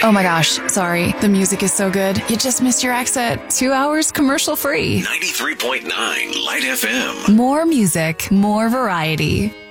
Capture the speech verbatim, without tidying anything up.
Oh my gosh, sorry. The music is so good. You just missed your exit. Two hours commercial free. ninety-three point nine Light F M. More music, more variety.